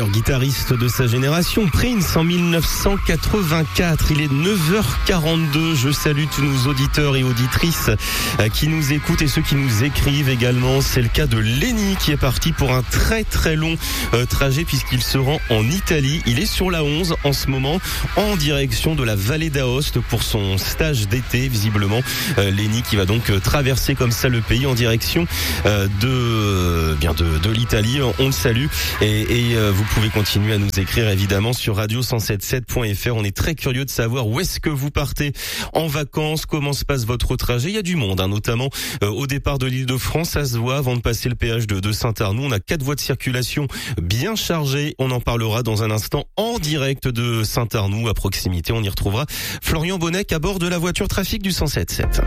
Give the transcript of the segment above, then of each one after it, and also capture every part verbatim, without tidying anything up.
meilleur guitariste de sa génération, Prince en dix-neuf cent quatre-vingt-quatre. Il est neuf heures quarante-deux. Je salue tous nos auditeurs et auditrices qui nous écoutent et ceux qui nous écrivent également. C'est le cas de Lenny qui est parti pour un très très long euh, trajet puisqu'il se rend en Italie. Il est sur la onze en ce moment en direction de la vallée d'Aoste pour son stage d'été visiblement. Euh, Lenny qui va donc euh, traverser comme ça le pays en direction euh, de, euh, bien de, de l'Italie. On le salue et, et euh, vous pouvez continuer à nous écrire évidemment sur radio cent soixante-dix-sept point f r. On est très curieux de savoir où est-ce que vous partez en vacances, comment se passe votre trajet. Il y a du monde, hein, notamment euh, au départ de l'Île-de-France. Ça se voit avant de passer le péage de, de Saint-Arnoux. On a quatre voies de circulation bien chargées. On en parlera dans un instant en direct de Saint-Arnoux à proximité. On y retrouvera Florian Bonnec à bord de la voiture trafic du cent soixante-dix-sept.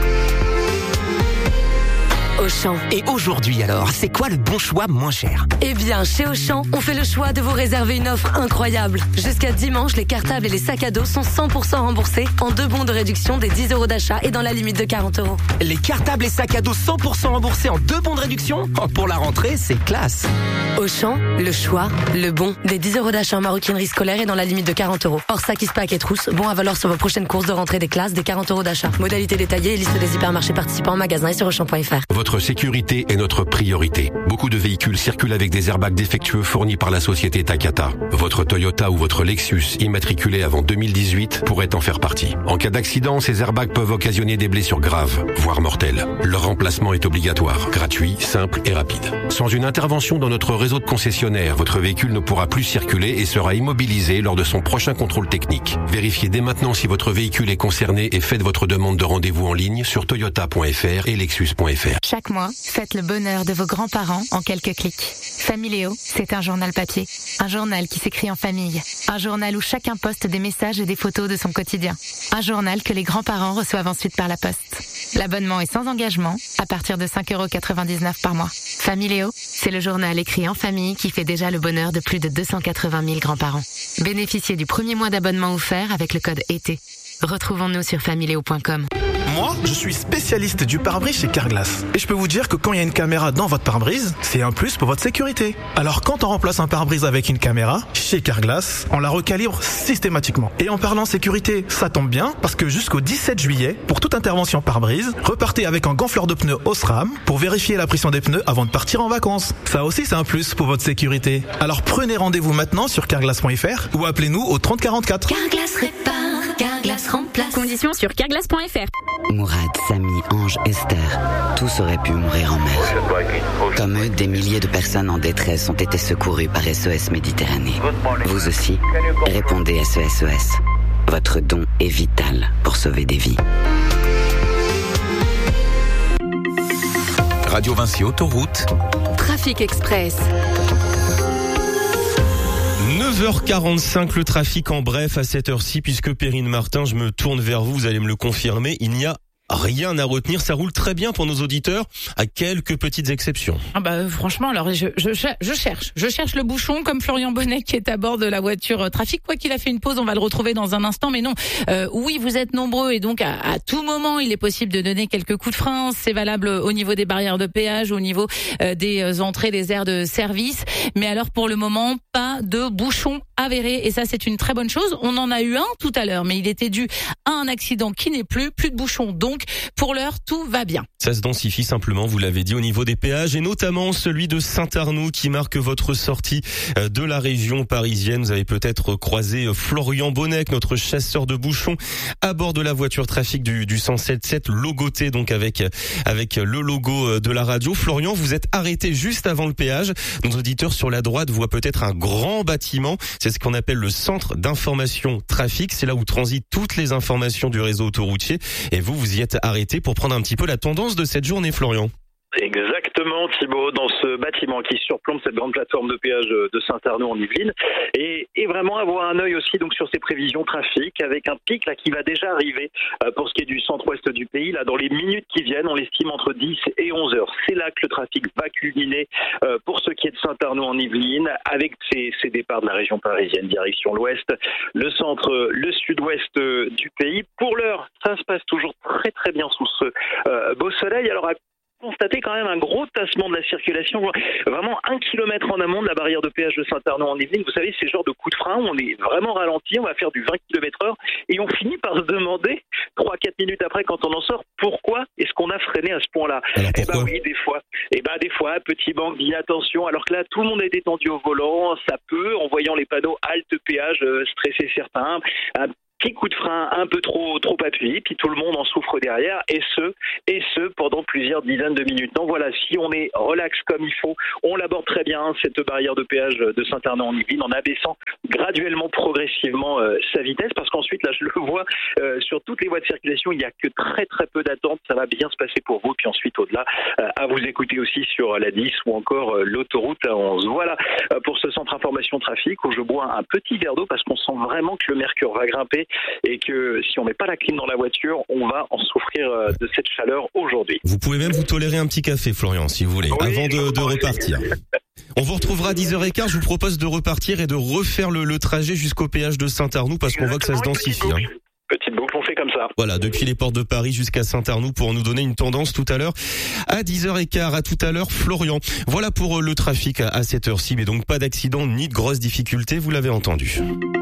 Auchan. Et aujourd'hui alors, c'est quoi le bon choix moins cher? Eh bien, chez Auchan, on fait le choix de vous réserver une offre incroyable. Jusqu'à dimanche, les cartables et les sacs à dos sont cent pour cent remboursés en deux bons de réduction des dix euros d'achat et dans la limite de quarante euros. Les cartables et sacs à dos cent pour cent remboursés en deux bons de réduction? Oh, pour la rentrée, c'est classe. Auchan, le choix, le bon, des dix euros d'achat en maroquinerie scolaire et dans la limite de quarante euros. Hors sac, ispac et trousse, bon à valoir sur vos prochaines courses de rentrée des classes, des quarante euros d'achat. Modalité détaillée et liste des hypermarchés participants en magasin et sur auchan point f r. Votre sécurité est notre priorité. Beaucoup de véhicules circulent avec des airbags défectueux fournis par la société Takata. Votre Toyota ou votre Lexus immatriculé avant deux mille dix-huit pourrait en faire partie. En cas d'accident, ces airbags peuvent occasionner des blessures graves, voire mortelles. Leur remplacement est obligatoire, gratuit, simple et rapide. Sans une intervention dans notre réseau de concessionnaires, votre véhicule ne pourra plus circuler et sera immobilisé lors de son prochain contrôle technique. Vérifiez dès maintenant si votre véhicule est concerné et faites votre demande de rendez-vous en ligne sur toyota point f r et lexus point f r. Chaque mois, faites le bonheur de vos grands-parents en quelques clics. Familéo, c'est un journal papier. Un journal qui s'écrit en famille. Un journal où chacun poste des messages et des photos de son quotidien. Un journal que les grands-parents reçoivent ensuite par la poste. L'abonnement est sans engagement, à partir de cinq euros quatre-vingt-dix-neuf par mois. Familéo, c'est le journal écrit en famille qui fait déjà le bonheur de plus de deux cent quatre-vingt mille grands-parents. Bénéficiez du premier mois d'abonnement offert avec le code été. Retrouvons-nous sur familéo point com. Moi, je suis spécialiste du pare-brise chez Carglass. Et je peux vous dire que quand il y a une caméra dans votre pare-brise, c'est un plus pour votre sécurité. Alors quand on remplace un pare-brise avec une caméra, chez Carglass, on la recalibre systématiquement. Et en parlant sécurité, ça tombe bien, parce que jusqu'au dix-sept juillet, pour toute intervention pare-brise, repartez avec un gonfleur de pneus Osram pour vérifier la pression des pneus avant de partir en vacances. Ça aussi, c'est un plus pour votre sécurité. Alors prenez rendez-vous maintenant sur carglass point f r ou appelez-nous au trente quarante-quatre. Carglass répare, Carglass remplace. Conditions sur carglass point f r. Mourad, Samy, Ange, Esther, tous auraient pu mourir en mer. Comme eux, des milliers de personnes en détresse ont été secourues par S O S Méditerranée. Vous aussi, répondez S O S O S. Votre don est vital pour sauver des vies. Radio Vinci Autoroute. Trafic Express. neuf heures quarante-cinq, le trafic en bref à cette heure-ci, puisque Perrine Martin, je me tourne vers vous, vous allez me le confirmer, il n'y a rien à retenir, ça roule très bien pour nos auditeurs, à quelques petites exceptions. Ah bah franchement, alors je, je, je cherche, je cherche le bouchon comme Florian Bonnet qui est à bord de la voiture trafic. Quoi qu'il a fait une pause, on va le retrouver dans un instant, mais non. Euh, oui, vous êtes nombreux et donc à, à tout moment, il est possible de donner quelques coups de frein. C'est valable au niveau des barrières de péage, au niveau euh, des entrées des aires de service. Mais alors pour le moment, pas de bouchon avéré et ça c'est une très bonne chose. On en a eu un tout à l'heure, mais il était dû à un accident qui n'est plus, plus de bouchon. Donc pour l'heure, tout va bien. Ça se densifie simplement, vous l'avez dit, au niveau des péages et notamment celui de Saint-Arnoux qui marque votre sortie de la région parisienne. Vous avez peut-être croisé Florian Bonnec, notre chasseur de bouchons, à bord de la voiture trafic du, du cent soixante-dix-sept, logoté donc avec avec le logo de la radio. Florian, vous êtes arrêté juste avant le péage. Nos auditeurs sur la droite voient peut-être un grand bâtiment. C'est ce qu'on appelle le centre d'information trafic. C'est là où transitent toutes les informations du réseau autoroutier. Et vous, vous y êtes arrêté pour prendre un petit peu la tendance de cette journée, Florian. Exactement, Thibaut, dans ce bâtiment qui surplombe cette grande plateforme de péage de Saint-Arnoux en Yvelines, et, et vraiment avoir un œil aussi donc sur ces prévisions trafic, avec un pic là qui va déjà arriver euh, pour ce qui est du centre-ouest du pays. Là, dans les minutes qui viennent, on l'estime entre dix et onze heures. C'est là que le trafic va culminer euh, pour ce qui est de Saint-Arnoux en Yvelines, avec ces, ces départs de la région parisienne direction l'ouest, le centre, le sud-ouest du pays. Pour l'heure, ça se passe toujours très très bien sous ce euh, beau soleil. Alors à constater quand même un gros tassement de la circulation, vraiment un kilomètre en amont de la barrière de péage de Saint-Arnaud en Yvelines. Vous savez, c'est le genre de coup de frein où on est vraiment ralenti, on va faire du vingt kilomètres heure et on finit par se demander, trois à quatre minutes après quand on en sort, pourquoi est-ce qu'on a freiné à ce point-là? Eh ben oui, des fois. Eh ben des fois, petit manque d'inattention, alors que là, tout le monde est détendu au volant, ça peut, en voyant les panneaux halte péage, euh, stresser certains, un petit coup de frein un peu trop trop appuyé, puis tout le monde en souffre derrière, et ce, et ce pendant plusieurs dizaines de minutes. Donc voilà, si on est relax comme il faut, on l'aborde très bien, cette barrière de péage de Saint-Arnaud en Yvelines, en abaissant graduellement, progressivement euh, sa vitesse, parce qu'ensuite, là, je le vois, euh, sur toutes les voies de circulation, il n'y a que très très peu d'attente, ça va bien se passer pour vous, puis ensuite, au-delà, euh, à vous écouter aussi sur la dix ou encore euh, l'autoroute A onze. Voilà, euh, pour ce centre information trafic, où je bois un petit verre d'eau, parce qu'on sent vraiment que le mercure va grimper, et que si on met pas la clim dans la voiture, on va en souffrir de cette chaleur aujourd'hui. Vous pouvez même vous tolérer un petit café, Florian, si vous voulez, oui, avant de, de repartir. On vous retrouvera à dix heures quinze, je vous propose de repartir et de refaire le, le trajet jusqu'au péage de Saint-Arnoux, parce qu'on voit que ça se densifie. Hein. Petite boucle, on fait comme ça. Voilà, depuis les portes de Paris jusqu'à Saint-Arnoux, pour nous donner une tendance tout à l'heure à dix heures quinze. À tout à l'heure, Florian. Voilà pour le trafic à cette heure-ci, mais donc pas d'accident ni de grosses difficultés, vous l'avez entendu.